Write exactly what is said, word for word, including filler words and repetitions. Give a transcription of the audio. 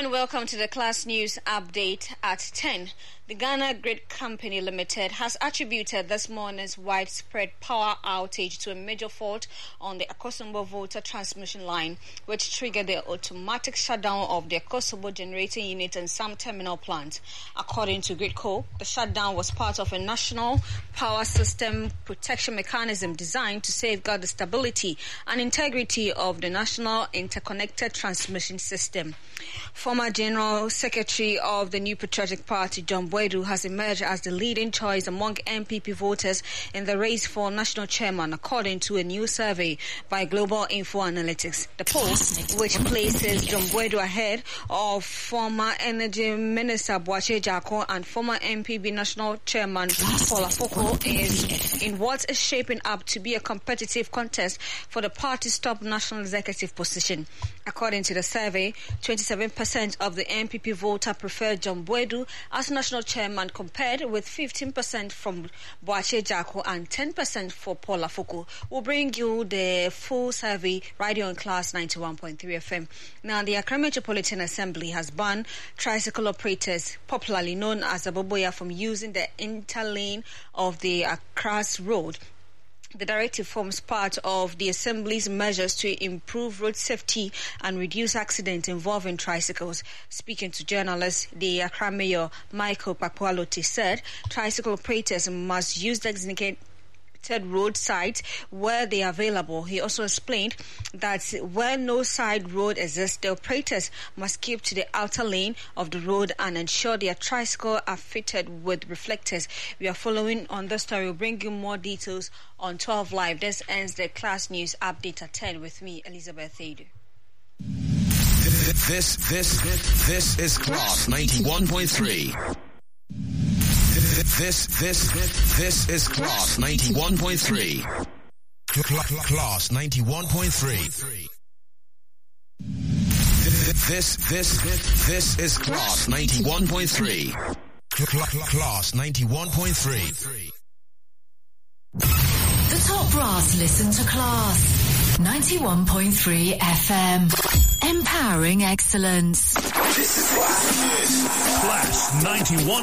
and welcome to the Class News Update at ten. The Ghana Grid Company Limited has attributed this morning's widespread power outage to a major fault on the Akosombo Volta transmission line, which triggered the automatic shutdown of the Akosombo generating unit and some terminal plants. According to Gridco, the shutdown was part of a national power system protection mechanism designed to safeguard the stability and integrity of the national interconnected transmission system. Former General Secretary of the New Patriotic Party, John Boadu, has emerged as the leading choice among M P P voters in the race for national chairman, according to a new survey by Global Info Analytics. The poll, which places John Boadu ahead of former Energy Minister Boakye Jarko and former M P P national chairman Paul Afoko, is in what is shaping up to be a competitive contest for the party's top national executive position. According to the survey, twenty-seven percent of the M P P voter preferred John Boadu as national chairman, compared with fifteen percent from Boakye Jarko and ten percent for Paul Afoko. We'll bring you the full survey right here on Class ninety-one point three F M. Now, the Accra Metropolitan Assembly has banned tricycle operators, popularly known as Aboboya, from using the interlane of the Accra's road. The directive forms part of the Assembly's measures to improve road safety and reduce accidents involving tricycles. Speaking to journalists, the Accra Mayor Michael Papualote said tricycle operators must use designated road sides where they are available. He also explained that where no side road exists, the operators must keep to the outer lane of the road and ensure their tricycles are fitted with reflectors. We are following on this story. We'll bring you more details on twelve Live. This ends the Class News Update at ten with me, Elizabeth Thadu. This, this, this, this is Class ninety-one point three. This, this, this, this is Class ninety-one point three. Class ninety-one point three. This, this, this, this is Class ninety-one point three. Class ninety-one point three. The top brass listen to Class ninety-one point three F M. Empowering excellence. This is Class. Class ninety-one.